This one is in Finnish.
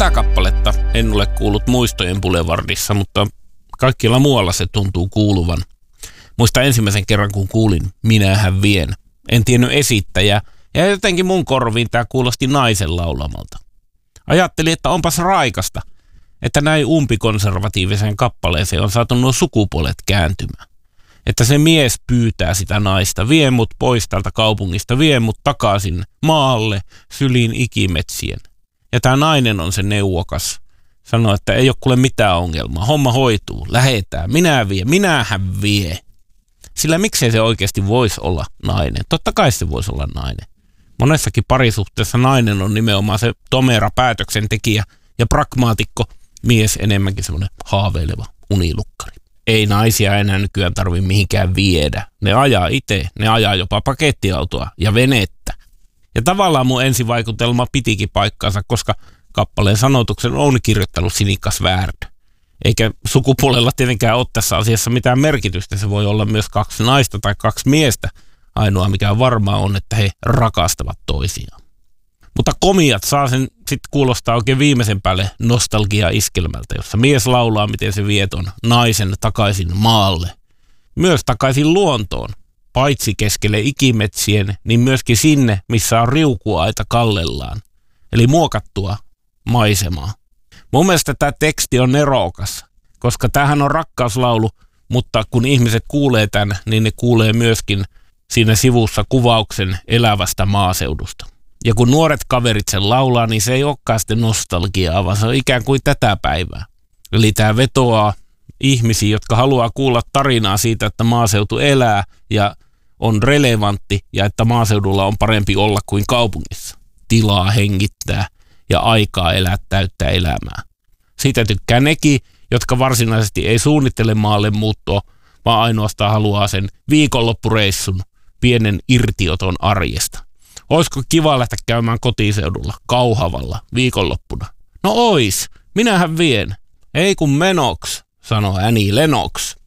Tätä kappaletta en ole kuullut Muistojen Boulevardissa, mutta kaikkialla muualla se tuntuu kuuluvan. Muista ensimmäisen kerran, kun kuulin Minähän vien. En tiennyt esittäjää, ja jotenkin mun korviin tää kuulosti naisen laulamalta. Ajattelin, että onpas raikasta, että näin umpikonservatiiviseen kappaleeseen on saatu nuo sukupuolet kääntymään. Että se mies pyytää sitä naista, vie mut pois tältä kaupungista, vie mut takaisin maalle, syliin ikimetsien. Ja tää nainen on se neuvokas. Sanoo, että ei ole kuule mitään ongelmaa, homma hoituu, lähetään, minähän vie. Sillä miksei se oikeasti voisi olla nainen? Totta kai se voisi olla nainen. Monessakin parisuhteessa nainen on nimenomaan se tomera päätöksentekijä ja pragmaatikko, mies enemmänkin semmoinen haaveileva unilukkari. Ei naisia enää nykyään tarvitse mihinkään viedä. Ne ajaa itse, ne ajaa jopa pakettiautoa ja venettä. Ja tavallaan mun ensivaikutelma pitikin paikkaansa, koska kappaleen sanotuksen on kirjoittanut Sinikas Värd. Eikä sukupuolella tietenkään ole tässä asiassa mitään merkitystä. Se voi olla myös 2 naista tai 2 miestä. Ainoa mikä varmaa on, että he rakastavat toisiaan. Mutta komiat saa sen sitten kuulostaa oikein viimeisen päälle nostalgia-iskelmältä, jossa mies laulaa, miten se vie ton naisen takaisin maalle. Myös takaisin luontoon. Paitsi keskelle ikimetsien, niin myöskin sinne, missä on riukuaita kallellaan. Eli muokattua maisemaa. Mun mielestä tämä teksti on nerokas, koska tämähän on rakkauslaulu, mutta kun ihmiset kuulee tämän, niin ne kuulee myöskin siinä sivussa kuvauksen elävästä maaseudusta. Ja kun nuoret kaverit sen laulaa, niin se ei olekaan sitten nostalgiaa, vaan se on ikään kuin tätä päivää. Eli tämä vetoaa ihmisiä, jotka haluaa kuulla tarinaa siitä, että maaseutu elää ja on relevantti ja että maaseudulla on parempi olla kuin kaupungissa. Tilaa hengittää ja aikaa elää täyttä elämää. Siitä tykkää nekin, jotka varsinaisesti ei suunnittele maalle muuttoa, vaan ainoastaan haluaa sen viikonloppureissun, pienen irtioton arjesta. Olisiko kiva lähteä käymään kotiseudulla, Kauhavalla, viikonloppuna? No ois, minähän vien. Ei kun menoks, sanoo Annie Lennox.